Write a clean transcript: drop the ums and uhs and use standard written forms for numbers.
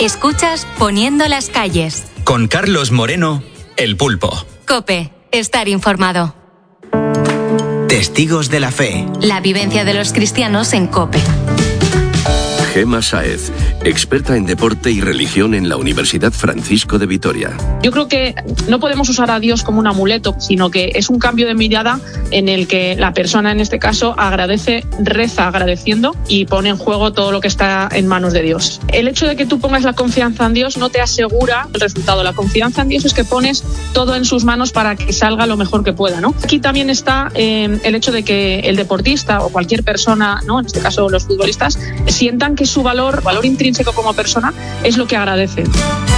Escuchas Poniendo las calles. Con Carlos Moreno, El Pulpo. COPE. Estar informado. Testigos de la fe. La vivencia de los cristianos en COPE. Gema Sáez, experta en deporte y religión en la Universidad Francisco de Vitoria. Yo creo que no podemos usar a Dios como un amuleto, sino que es un cambio de mirada en el que la persona, en este caso, agradece, reza agradeciendo y pone en juego todo lo que está en manos de Dios. El hecho de que tú pongas la confianza en Dios no te asegura el resultado. La confianza en Dios es que pones todo en sus manos para que salga lo mejor que pueda, ¿no? Aquí también está el hecho de que el deportista o cualquier persona, ¿no?, en este caso los futbolistas, sientan que su valor intrínseco como persona es lo que agradece.